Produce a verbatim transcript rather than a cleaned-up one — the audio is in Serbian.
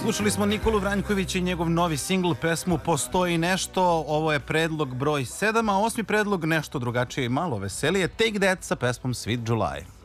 Slušali smo Nikolu Vranjkovića i njegov novi singl, pesmu Postoji nešto. Ovo je predlog broj sedam, a osmi predlog nešto drugačije i malo veselije. Take That sa pesmom Sweet July.